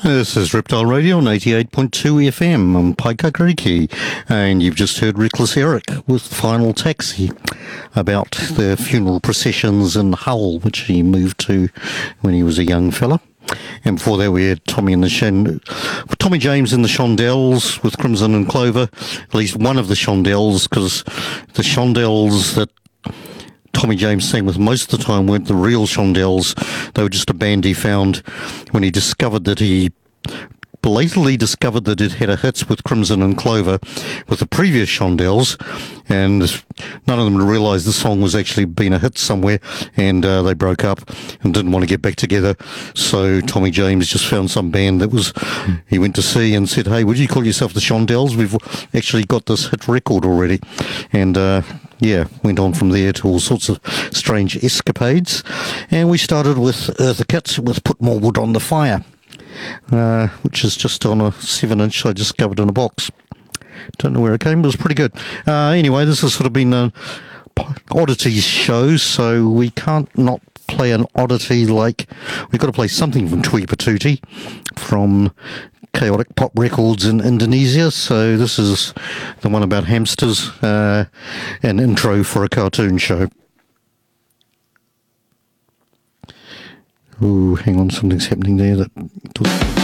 This is Reptile Radio on 88.2 FM on Paikakariki, and you've just heard Reckless Eric with Final Taxi about the funeral processions in Hull, which he moved to when he was a young fella. And before that we had Tommy James and the Shondells with Crimson and Clover, at least one of the Shondells, because the Shondells that Tommy James sang with most of the time weren't the real Shondells. They were just a band he found when he belatedly discovered that it had a hit with Crimson and Clover with the previous Shondells, and none of them realised the song was actually been a hit somewhere, and they broke up and didn't want to get back together. So Tommy James just found some band he went to see and said, "Hey, would you call yourself the Shondells? We've actually got this hit record already." And went on from there to all sorts of strange escapades. And we started with the Kits with Put More Wood on the Fire, which is just on a 7-inch I discovered in a box. Don't know where it came, but it was pretty good. Anyway, this has sort of been an oddities show, so we can't not play an oddity. Like, we've got to play something from Tui Patootie from Chaotic Pop Records in Indonesia. So this is the one about hamsters, an intro for a cartoon show. Oh, hang on, something's happening there.